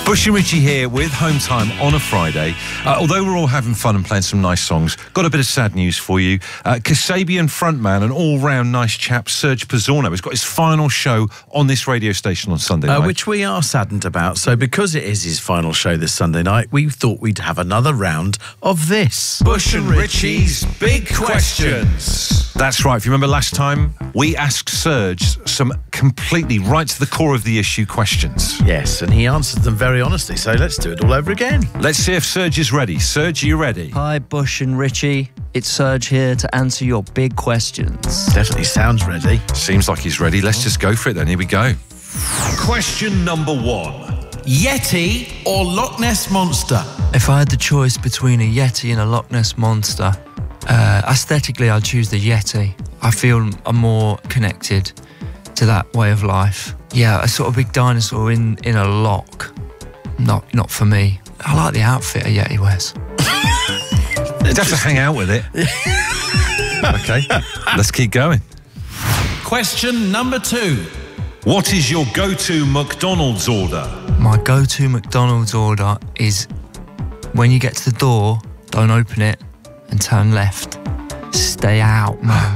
Bush and Richie here with Home Time on a Friday. Although we're all having fun and playing some nice songs, got a bit of sad news for you. Kasabian frontman and all-round nice chap Serge Pizzorno has got his final show on this radio station on Sunday night. Which we are saddened about. So because it is his final show this Sunday night, we thought we'd have another round of this. Bush and Richie's Big Questions. That's right. If you remember last time, we asked Serge some completely right to the core of the issue questions. Yes, and he answered them very honestly, so let's do it all over again. Let's see if Serge is ready. Serge, are you ready? Hi, Bush and Richie. It's Serge here to answer your big questions. Definitely sounds ready. Seems like he's ready. Let's just go for it then. Here we go. Question number 1. Yeti or Loch Ness Monster? If I had the choice between a Yeti and a Loch Ness Monster, aesthetically I'd choose the Yeti. I feel I'm more connected to that way of life. Yeah, a sort of big dinosaur in a loch. Not for me. I like the outfit a Yeti wears. You'd have to hang out with it. Okay, let's keep going. Question number 2. What is your go-to McDonald's order? My go-to McDonald's order is when you get to the door, don't open it and turn left. Stay out, man.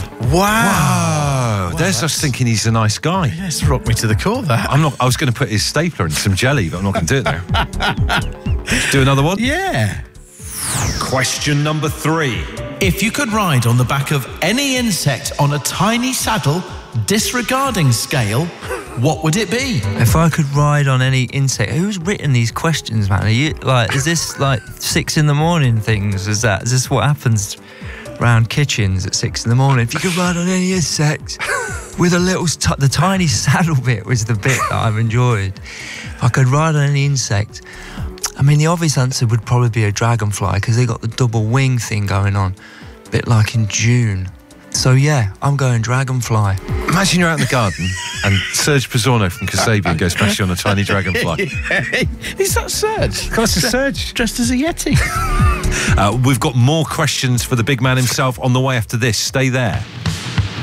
Wow. There's us thinking he's a nice guy. Yes, rock me to the core, that. I was going to put his stapler and some jelly, but I'm not going to do it now. Do another one? Yeah. Question number 3. If you could ride on the back of any insect on a tiny saddle, disregarding scale, what would it be? If I could ride on any insect, who's written these questions, man? Are you is this like 6 a.m. things? Is this what happens round kitchens at 6 a.m? If you could ride on any insect with a little, the tiny saddle bit was the bit that I've enjoyed. If I could ride on any insect, I mean, the obvious answer would probably be a dragonfly because they got the double wing thing going on, a bit like in June. So yeah, I'm going dragonfly. Imagine you're out in the garden and Serge Pizzorno from Kasabian goes past you on a tiny dragonfly. Is that Serge? Of course it's Serge. Dressed as a Yeti. We've got more questions for the big man himself on the way after this. Stay there.